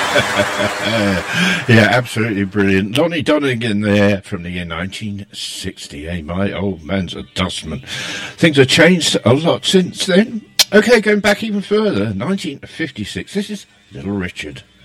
Yeah, absolutely brilliant. Lonnie Donegan there from the year 1960. Hey, my old man's a dustman. Things have changed a lot since then. Okay, going back even further, 1956. This is Little Richard.